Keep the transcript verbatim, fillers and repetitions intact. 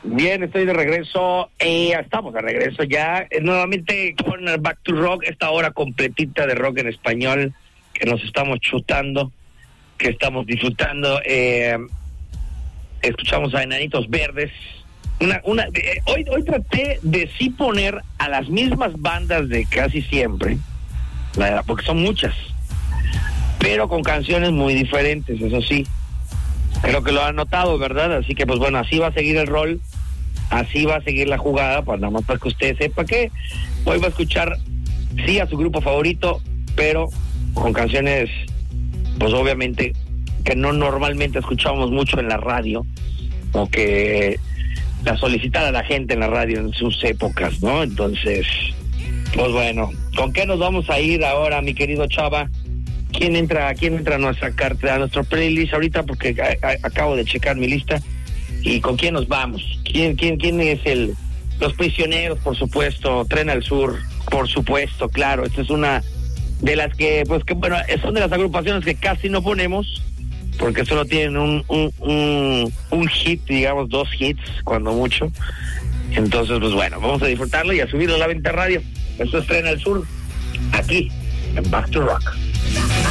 Bien, estoy de regreso, eh, estamos de regreso ya, eh, nuevamente con el Back to Rock, esta hora completita de rock en español, que nos estamos chutando, que estamos disfrutando. Eh, escuchamos a Enanitos Verdes. Una, una, eh, hoy, hoy traté de sí poner a las mismas bandas de casi siempre, la, porque son muchas, pero con canciones muy diferentes, eso sí. Creo que lo han notado, ¿verdad? Así que, pues bueno, así va a seguir el rol, así va a seguir la jugada, pues nada más para que usted sepa que hoy va a escuchar, sí, a su grupo favorito, pero con canciones, pues obviamente, que no normalmente escuchamos mucho en la radio, o que la solicitara la gente en la radio en sus épocas, ¿no? Entonces, pues bueno, ¿con qué nos vamos a ir ahora, mi querido Chava? ¿Quién entra, quién entra a nuestra carta, a nuestro playlist ahorita? Porque a, a, acabo de checar mi lista. ¿Y con quién nos vamos? ¿Quién, quién, quién es el? Los Prisioneros, por supuesto. Tren al Sur, por supuesto, claro. Esta es una de las que, pues que bueno, son de las agrupaciones que casi no ponemos, porque solo tienen un, un, un, un hit, digamos, dos hits, cuando mucho. Entonces, pues bueno, vamos a disfrutarlo y a subirlo a la Venta Radio. Esto es Tren al Sur, aquí, en Back to Rock.